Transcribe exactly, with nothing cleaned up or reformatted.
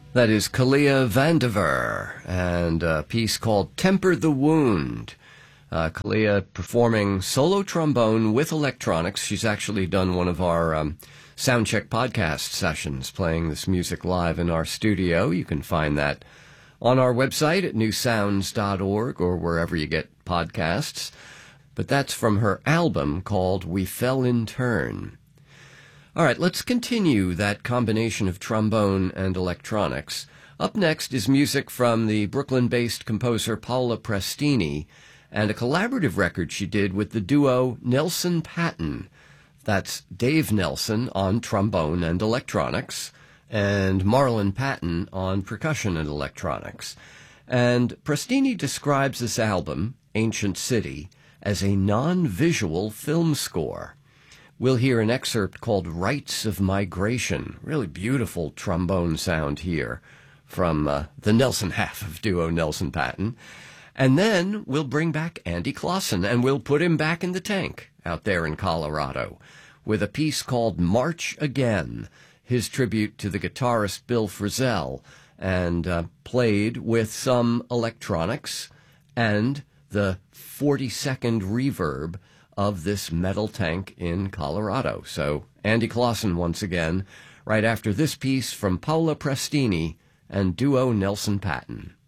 That is Kalia Vandiver, and a piece called Temper the Wound. Uh, Kalia performing solo trombone with electronics. She's actually done one of our um, Soundcheck podcast sessions, playing this music live in our studio. You can find that on our website at new sounds dot org or wherever you get podcasts. But that's from her album called We Fell in Turn. All right, let's continue that combination of trombone and electronics. Up next is music from the Brooklyn-based composer Paola Prestini and a collaborative record she did with the duo Nelson Patton. That's Dave Nelson on trombone and electronics and Marlon Patton on percussion and electronics. And Prestini describes this album, Ancient City, as a non-visual film score. We'll hear an excerpt called Rites of Migration. Really beautiful trombone sound here from uh, the Nelson half of duo Nelson Patton. And then we'll bring back Andy Clausen, and we'll put him back in the tank out there in Colorado with a piece called March Again, his tribute to the guitarist Bill Frisell, and uh, played with some electronics and the forty-second reverb of this metal tank in Colorado. So Andy Clausen once again, right after this piece from Paola Prestini and duo Nelson Patton.